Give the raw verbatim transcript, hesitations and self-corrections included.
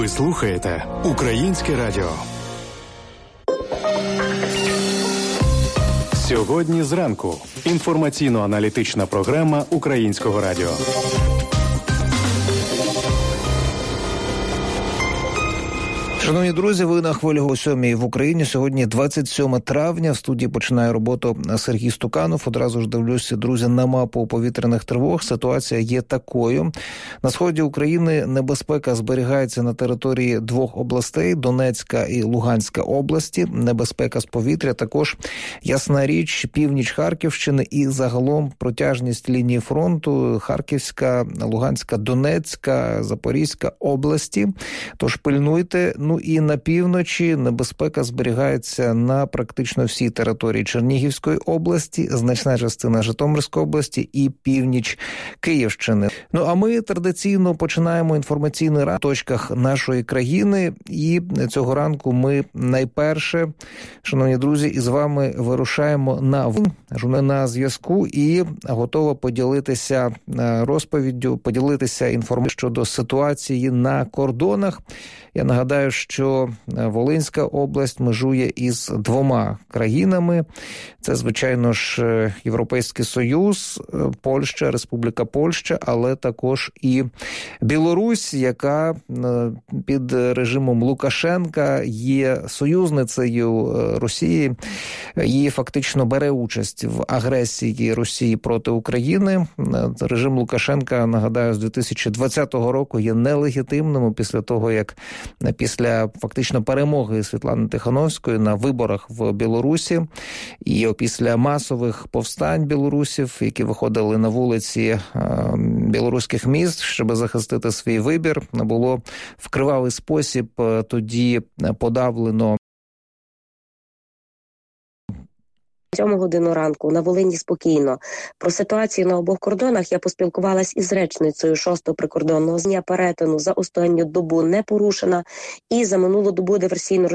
Ви слухаєте Українське радіо. Сьогодні зранку. Інформаційно-аналітична програма Українського радіо. Шановні друзі, ви на хвилі о сьомій в Україні. Сьогодні двадцять сьоме травня. В студії починає роботу Сергій Стуканов. Одразу ж дивлюся, друзі, на мапу повітряних тривог. Ситуація є такою. На сході України небезпека зберігається на території двох областей – Донецька і Луганська області. Небезпека з повітря також, ясна річ, північ Харківщини і загалом протяжність лінії фронту – Харківська, Луганська, Донецька, Запорізька області. Тож пильнуйте. Ну і на півночі небезпека зберігається на практично всій території Чернігівської області, значна частина Житомирської області і північ Київщини. Ну а ми традиційно починаємо інформаційний ранок в точках нашої країни. І цього ранку ми найперше, шановні друзі, із вами вирушаємо на на зв'язку і готова поділитися розповіддю, поділитися інформацією щодо ситуації на кордонах. Я нагадаю, що Волинська область межує із двома країнами. Це, звичайно ж, Європейський Союз, Польща, Республіка Польща, але також і Білорусь, яка під режимом Лукашенка є союзницею Росії. Її фактично бере участь в агресії Росії проти України. Режим Лукашенка, нагадаю, з дві тисячі двадцятого року є нелегітимним після того, як після фактично перемоги Світлани Тихановської на виборах в Білорусі і після масових повстань білорусів, які виходили на вулиці білоруських міст, щоб захистити свій вибір, було в кривавий спосіб тоді подавлено. Сьому годину ранку на Волині спокійно. Про ситуацію на обох кордонах я поспілкувалась із речницею шостого прикордонного. З дня перетину за останню добу не порушена і за минулу добу диверсійно